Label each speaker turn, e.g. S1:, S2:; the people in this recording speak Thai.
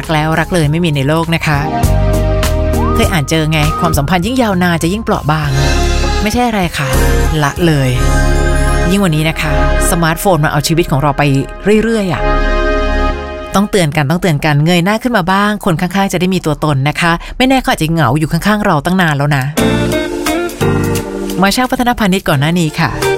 S1: แล้วรักเลยไม่มีในโลกนะคะเคยอ่านเจอไงความสัมพันธ์ยิ่งยาวนานจะยิ่งเปราะบางไม่ใช่อะไรค่ะละเลยยิ่งวันนี้นะคะสมาร์ทโฟนมาเอาชีวิตของเราไปเรื่อยๆต้องเตือนกันเงยหน้าขึ้นมาบ้างคนข้างๆจะได้มีตัวตนนะคะไม่แน่เขาอาจจะเหงาอยู่ข้างๆเราตั้งนานแล้วนะมาชาพัฒนพาณิชย์ก่อนหน้านี้ค่ะ